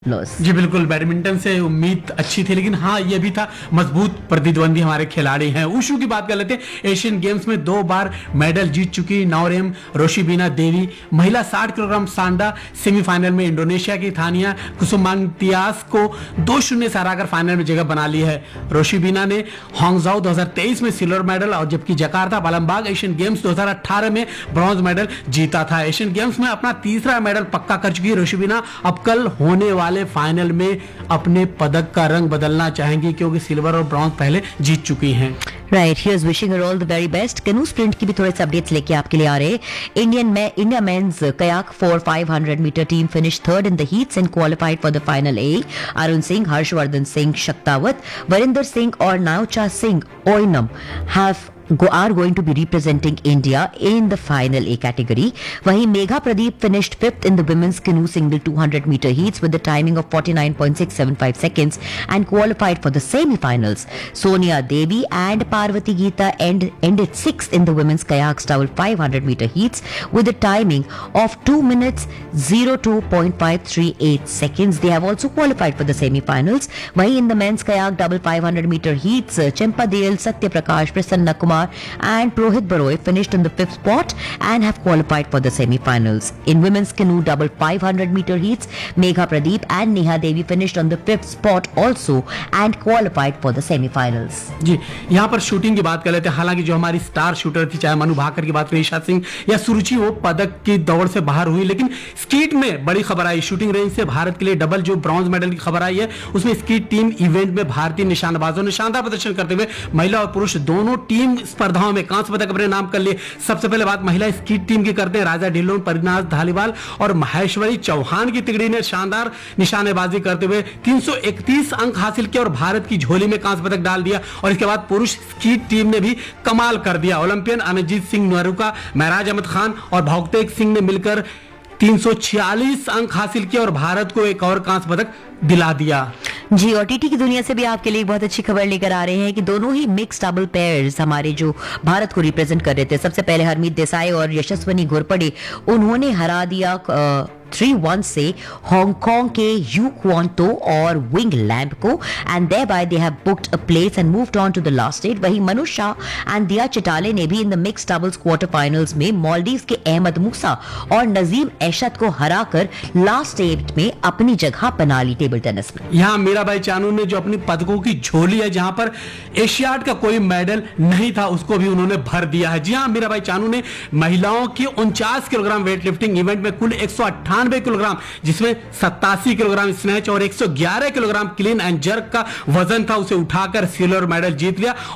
Loss. जी बिल्कुल, badminton से उम्मीद अच्छी थी, लेकिन हाँ ये भी था मजबूत प्रतिद्वंदी हमारे खिलाड़ी हैं। उशू की बात कर लेते हैं। एशियन गेम्स में 2 बार मेडल जीत चुकी नौरेम रोशिबिना देवी महिला 60 किलोग्राम सांडा सेमीफाइनल में इंडोनेशिया की थानिया कुसुमांतियास को 2-0 से हराकर फाइनल में जगह बना ली है। रोशिबिना ने हांगझाओ 2023 में सिल्वर मेडल और जबकि जकार्ता बालमबाग एशियन गेम्स 2018 में ब्रॉन्ज मेडल जीता था। एशियन गेम्स में अपना तीसरा मेडल पक्का कर चुकी है रोशिबिना। अब कल होने वाले फाइनल में अपने पदक का रंग बदलना चाहेंगी, क्योंकि सिल्वर और ब्रॉन्ज पहले जीत चुकी हैं। Right, here's wishing her all the very best. Keanu sprint की भी थोड़े से अपडेट्स लेके आपके लिए आ रहे हैं। India mains kayak for 500 metre team finish third in the heats and qualified for the final ए। अरुण सिंह, हर्षवर्धन सिंह शक्तावत, वरिंदर सिंह और नाउचा Singh Oinam are going to be representing India in the final A category. वहीं Megha Pradeep finished 5th in the women's canoe single 200 meter heats with the timing of 49.675 seconds and qualified for the semi-finals. Sonia Devi and Parvati Geeta ended 6th in the women's kayak double 500 meter heats with the timing of 2 minutes 02.538 seconds. They have also qualified for the semi-finals. वहीं in the men's kayak double 500 meter heats, Chempadel, Satya Prakash, Prasanna Kumar and Prohit Baroy finished in the 5th spot and have qualified for the semi-finals. In women's canoe double 500 meter heats, Megha Pradeep and Neha Devi finished on the 5th spot also and qualified for the semi-finals. जी यहाँ पर shooting की बात कर लेते हैं। हालांकि जो हमारी स्टार शूटर थी, चाहे मनु भाकर की बात करें, ईशा सिंह या सुरुचि, वो पदक की दौड़ से बाहर हुई, लेकिन स्कीट में बड़ी खबर आई। शूटिंग रेंज से भारत के लिए डबल जो ब्रॉन्ज मेडल की खबर आई है, उसमें स्कीट टीम इवेंट में भारतीय निशानेबाजों ने शानदार प्रदर्शन करते हुए महिला और पुरुष दोनों टीम स्पर्धाओं में कांस्य पदक अपने नाम कर लिए। सबसे पहले बात महिला स्कीट टीम की करते हैं। राजा ढिल्लों, परिनाज धालीवाल और महेश्वरी चौहान की तिगड़ी ने शानदार निशानेबाजी करते हुए 331 अंक हासिल किए और भारत की झोली में कांस्य पदक डाल दिया। और इसके बाद पुरुष स्कीट टीम ने भी कमाल कर दिया। ओलंपियन अनजीत सिंह नहरूका, महराज अहमद खान और भौगतेज सिंह ने मिलकर 346 अंक हासिल किए और भारत को एक और कांस्य पदक दिला दिया। जी, और टीटी की दुनिया से भी आपके लिए एक बहुत अच्छी खबर लेकर आ रहे हैं कि दोनों ही मिक्स डबल पेयर्स हमारे जो भारत को रिप्रेजेंट कर रहे थे, सबसे पहले हरमीत देसाई और यशस्वनी घोरपड़े, उन्होंने हरा दिया 3-1 से हांगकांग के यू क्वान तो और विंग लैम्प को, and thereby they have booked a place and moved on to the last stage. वहीं मनु शाह एंड दिया चिटाले ने भी in the mix doubles quarter finals में मालदीव्स के अहमद मूसा और नजीम एशद को हराकर लास्ट स्टेज में अपनी जगह बना ली टेबल टेनिस में। यहाँ मीराबाई चानू ने जो अपनी पदकों की झोली है, जहां पर एशियाड का कोई मेडल नहीं था, उसको भी उन्होंने भर दिया है। जी हाँ, मीराबाई चानू ने महिलाओं की 49 किलोग्राम वेट लिफ्टिंग इवेंट में कुल 198 किलोग्राम, जिसमें 87 किलोग्राम स्नैच और 111 किलोग्राम क्लीन एंड जर्क का वजन था, उसे उठाकर सिल्वर मेडल जीत लिया।